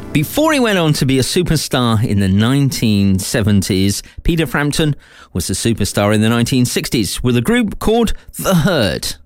Before he went on to be a superstar in the 1970s, Peter Frampton was a superstar in the 1960s with a group called The Herd.